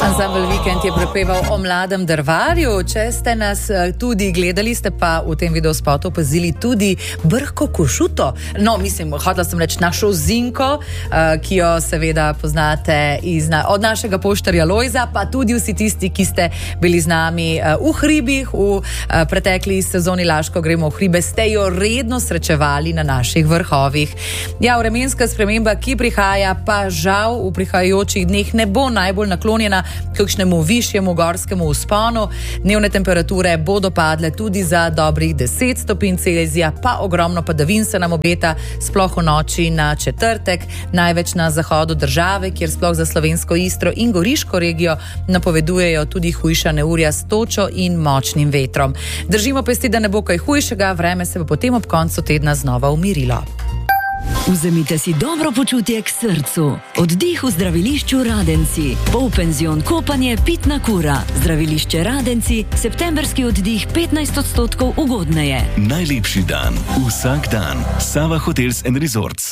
Ansambel Vikend je prepeval o mladem drvarju. Če ste nas tudi gledali, ste pa v tem videospotu opazili tudi brhko košuto. No, mislim, hotela sem reči našo Zinko, ki jo seveda poznate od našega poštarja Lojza, pa tudi vsi tisti, ki ste bili z nami v hribih, v pretekli sezoni Laško gremo v hribe, ste jo redno srečevali na naših vrhovih. Ja, vremenska sprememba, ki prihaja, pa žal v prihajajočih dneh ne bo najbolj naklonjena kakšnemu višjemu gorskemu vzponu. Dnevne temperature bodo padle tudi za dobrih 10 stopinj Celzija, pa ogromno padavin se nam obeta, sploh v noči na četrtek, največ na zahodu države, kjer sploh za slovensko Istro in Goriško regijo napovedujejo tudi hujša neurja s točo in močnim vetrom. Držimo pesti, da ne bo kaj hujšega, vreme se bo potem ob koncu tedna znova umirilo. Vzemite si dobro počutje k srcu. Oddih v zdravilišču Radenci. Polpenzion kopanje, pitna kura. Zdravilišče Radenci, septemberski oddih 15% ugodneje. Najlepši dan, vsak dan. Sava Hotels & Resorts.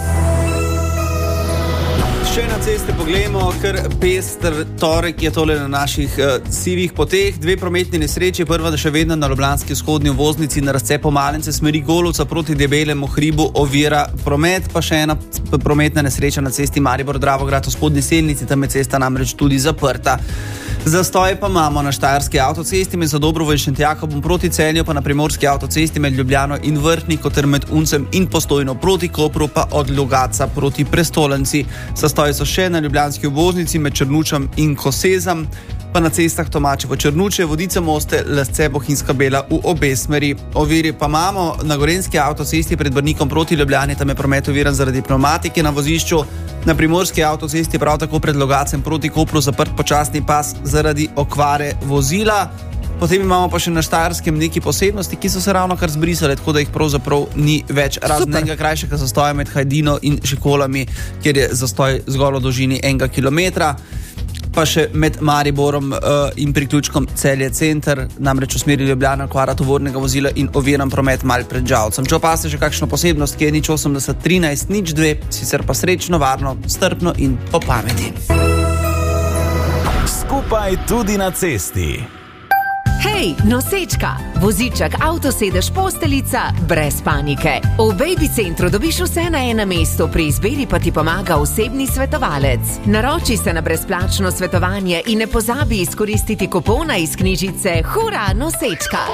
Še na ceste poglejmo, ker pester torek je tole na naših sivih poteh. Dve prometni nesreči, prva da še vedno na ljubljanski vzhodni obvoznici na razcepu Malence smeri Golovca proti Debelemu hribu ovira promet, pa še ena prometna nesreča na cesti Maribor-Dravograd v spodnji Selnici, tam je cesta namreč tudi zaprta. Zastoje pa imamo na štajerski avtocesti med Zadobrovo in Šentjakobom proti Celju, pa na primorski avtocesti med Ljubljano in Vrhniko ter med Uncem in Postojno proti Kopru, pa od Logatca proti Prestolnici. Zastoje so še na ljubljanski obvoznici med Črnučem in Kosezam, pa na cestah Tomačevo Črnuče, Vodice Moste, Lesce Bohinjska Bela v obe smeri. Oviri pa imamo na gorenjski avtocesti pred Brnikom proti Ljubljani, tam je promet oviran zaradi pneumatike na vozišču. Na primorski avtocesti prav tako pred Logacem proti Kopru zaprt počasni pas zaradi okvare vozila. Potem imamo pa še na Štajerskem neki posebnosti, ki so se ravno kar zbrisale, tako da jih pravzaprav ni več. Razen enega krajšega zastoja med Hajdino in Šikolami, kjer je zastoj zgolj v dolžini 1 kilometra. Pa še med Mariborom in priključkom Celje center, namreč v smeri Ljubljana, okvara tovornega vozila in oviran promet mal pred Žalcem. Če opaste še kakšno posebnost, ki je 080 13 02, sicer pa srečno, varno, strpno in po pameti. Skupaj tudi na cesti. Hej, nosečka! Voziček, avtosedež, posteljica, brez panike. V Baby centru dobiš vse na enem mestu, pri izbiri pa ti pomaga osebni svetovalec. Naroči se na brezplačno svetovanje in ne pozabi izkoristiti kupona iz knjižice Hura, nosečka!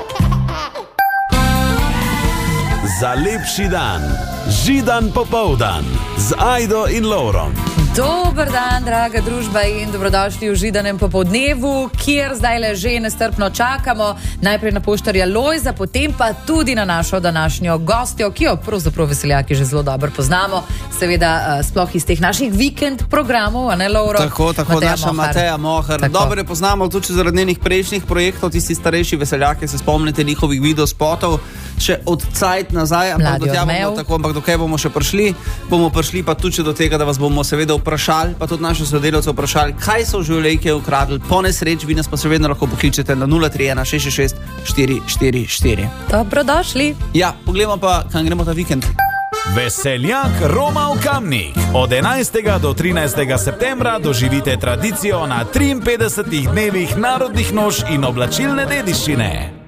Za lepši dan, Židan popoldan, z Ajdo in Lovrom. Dober dan, draga družba, in dobrodošli v Židanem popoldnevu, kjer zdaj le že nestrpno čakamo najprej na poštarja Lojza, potem pa tudi na našo današnjo gostjo, ki jo pravzaprav veseljaki že zelo dobro poznamo, seveda sploh iz teh naših vikend programov, a ne, Lovro? Tako, naša Mateja Mohar. Dobro poznamo tudi zaradi njenih prejšnjih projektov, tisti starejši veseljaki se spomnite njihovih videospotov, še od cajt nazaj, ampak dokaj bomo še prišli, pa tudi do tega, da vas bomo seveda vprašali, pa tudi naše sodelavce vprašali, kaj so življenjke ukradli po nesreč, vi nas pa seveda lahko pokličete na 031 666 444. Dobrodošli. Ja, poglejmo pa, kam gremo ta vikend. Veseljak Roma v Kamnik. Od 11. do 13. septembra doživite tradicijo na 53 dnevih narodnih noš in oblačilne dediščine.